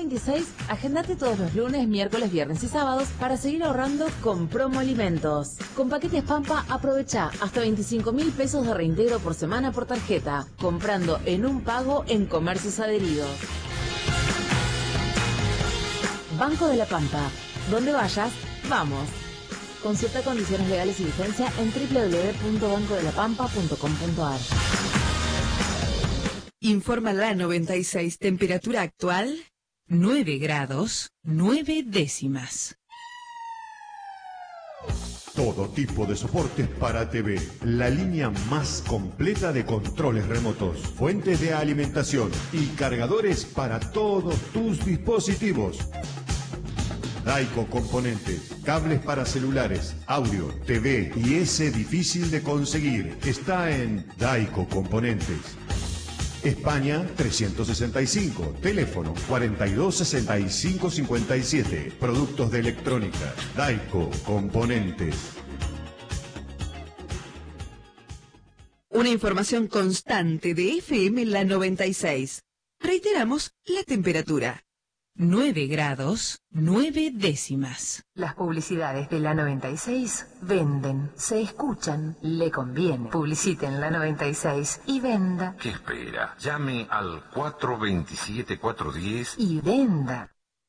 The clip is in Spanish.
2026, agendate todos los lunes, miércoles, viernes y sábados para seguir ahorrando con Promo Alimentos. Con paquetes Pampa, aprovecha hasta 25.000 pesos de reintegro por semana por tarjeta, comprando en un pago en comercios adheridos. Banco de la Pampa. Donde vayas, vamos. Consulta condiciones legales y vigencia en www.bancodelapampa.com.ar. Informa la 96, temperatura actual 9 grados 9 décimas. Todo tipo de soportes para TV. La línea más completa de controles remotos, fuentes de alimentación y cargadores para todos tus dispositivos. Daico Componentes, cables para celulares, audio, TV y ese difícil de conseguir. Está en Daico Componentes. España 365, teléfono 426557. Productos de electrónica, Daico Componentes. Una información constante de FM La 96. Reiteramos la temperatura. 9 grados 9 décimas. Las publicidades de la 96 venden, se escuchan, le conviene. Publicite en la 96 y venda. ¿Qué espera? Llame al 427-410 y venda.